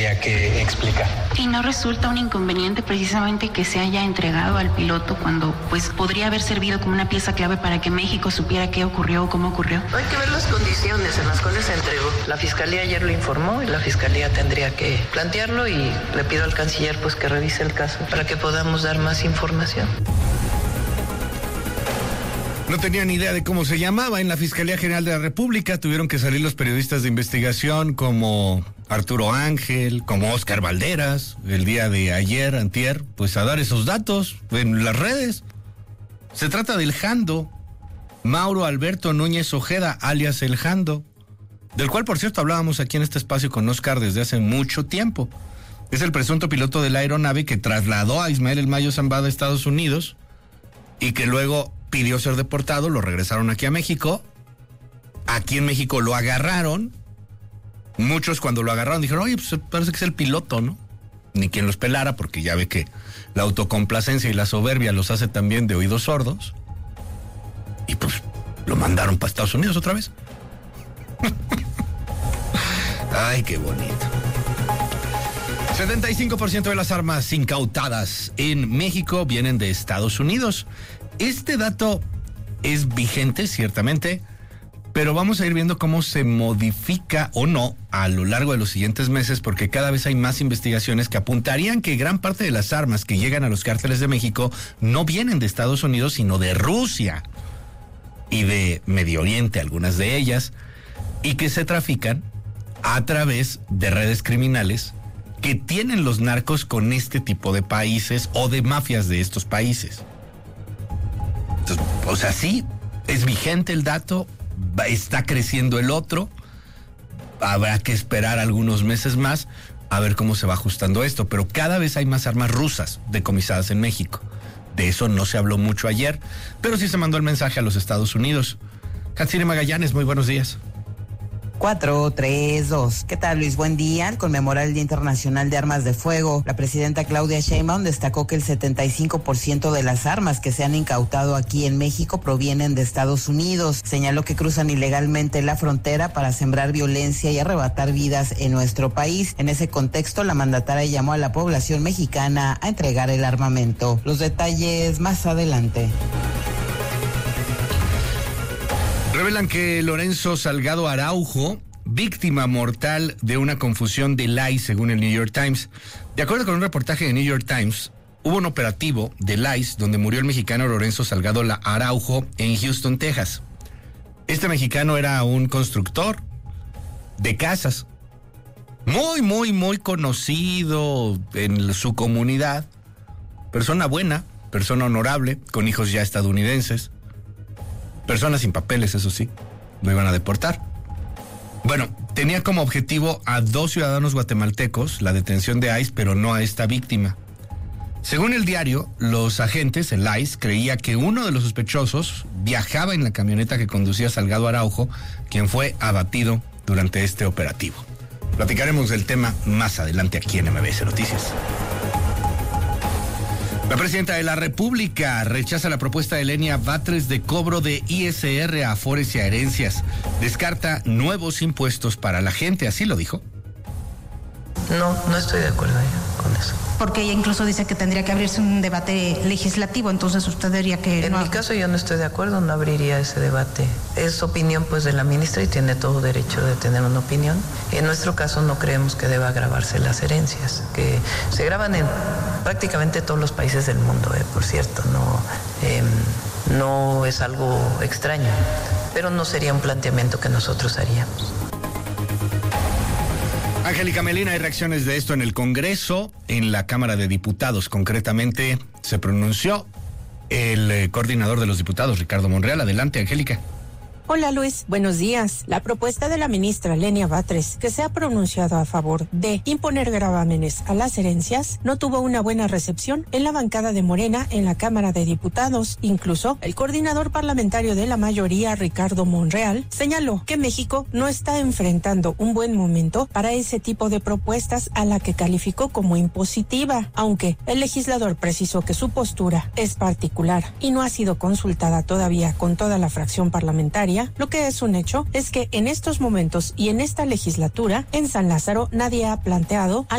que explicar. ¿Y no resulta un inconveniente precisamente que se haya entregado al piloto cuando pues podría haber servido como una pieza clave para que México supiera qué ocurrió o cómo ocurrió? Hay que ver las condiciones en las cuales se entregó. La Fiscalía ayer lo informó y la Fiscalía tendría que plantearlo y le pido al canciller pues que revise el caso para que podamos dar más información. No tenían idea de cómo se llamaba en la Fiscalía General de la República. Tuvieron que salir los periodistas de investigación como Arturo Ángel, como Óscar Valderas, el día de ayer, antier, pues a dar esos datos en las redes. Se trata del Jando, Mauro Alberto Núñez Ojeda, alias El Jando, del cual, por cierto, hablábamos aquí en este espacio con Óscar desde hace mucho tiempo. Es el presunto piloto de la aeronave que trasladó a Ismael El Mayo Zambada a Estados Unidos y que luego pidió ser deportado, lo regresaron aquí a México. Aquí en México lo agarraron. Muchos cuando lo agarraron dijeron, oye, pues parece que es el piloto, ¿no? Ni quien los pelara, porque ya ve que la autocomplacencia y la soberbia los hace también de oídos sordos. Y pues lo mandaron para Estados Unidos otra vez. Ay, qué bonito. 75% de las armas incautadas en México vienen de Estados Unidos. Este dato es vigente, ciertamente, pero vamos a ir viendo cómo se modifica o no a lo largo de los siguientes meses, porque cada vez hay más investigaciones que apuntarían que gran parte de las armas que llegan a los cárteles de México no vienen de Estados Unidos, sino de Rusia y de Medio Oriente, algunas de ellas, y que se trafican a través de redes criminales que tienen los narcos con este tipo de países o de mafias de estos países. Entonces, o sea, sí, es vigente el dato, está creciendo el otro, habrá que esperar algunos meses más a ver cómo se va ajustando esto, pero cada vez hay más armas rusas decomisadas en México. De eso no se habló mucho ayer, pero sí se mandó el mensaje a los Estados Unidos. Hatsiri Magallanes, muy buenos días. 4, 3, 2. ¿Qué tal, Luis? Buen día. Al conmemorar el Día Internacional de Armas de Fuego, la presidenta Claudia Sheinbaum destacó que el 75% de las armas que se han incautado aquí en México provienen de Estados Unidos. Señaló que cruzan ilegalmente la frontera para sembrar violencia y arrebatar vidas en nuestro país. En ese contexto, la mandataria llamó a la población mexicana a entregar el armamento. Los detalles más adelante. Revelan que Lorenzo Salgado Araujo, víctima mortal de una confusión del ICE, según el New York Times. De acuerdo con un reportaje de New York Times, hubo un operativo del ICE donde murió el mexicano Lorenzo Salgado Araujo en Houston, Texas. Este mexicano era un constructor de casas, muy conocido en su comunidad, persona buena, persona honorable, con hijos ya estadounidenses. Personas sin papeles, eso sí, lo iban a deportar. Bueno, tenía como objetivo a 2 ciudadanos guatemaltecos la detención de ICE, pero no a esta víctima. Según el diario, los agentes, el ICE, creía que uno de los sospechosos viajaba en la camioneta que conducía Salgado Araujo, quien fue abatido durante este operativo. Platicaremos del tema más adelante aquí en MBS Noticias. La presidenta de la República rechaza la propuesta de Lenia Batres de cobro de ISR a afores y a herencias. Descarta nuevos impuestos para la gente, así lo dijo. No estoy de acuerdo con eso. Porque ella incluso dice que tendría que abrirse un debate legislativo, entonces usted diría que... En mi caso yo no estoy de acuerdo, no abriría ese debate. Es opinión pues de la ministra y tiene todo derecho de tener una opinión. En nuestro caso no creemos que deba gravarse las herencias, que se graban en prácticamente todos los países del mundo, por cierto, no es algo extraño, pero no sería un planteamiento que nosotros haríamos. Angélica Melina, hay reacciones de esto en el Congreso, en la Cámara de Diputados. Concretamente, se pronunció el coordinador de los diputados, Ricardo Monreal. Adelante, Angélica. Hola Luis, buenos días. La propuesta de la ministra Lenia Batres, que se ha pronunciado a favor de imponer gravámenes a las herencias, no tuvo una buena recepción en la bancada de Morena en la Cámara de Diputados. Incluso el coordinador parlamentario de la mayoría, Ricardo Monreal, señaló que México no está enfrentando un buen momento para ese tipo de propuestas, a la que calificó como impositiva, aunque el legislador precisó que su postura es particular y no ha sido consultada todavía con toda la fracción parlamentaria. familia, lo que es un hecho es que en estos momentos y en esta legislatura, en San Lázaro, nadie ha planteado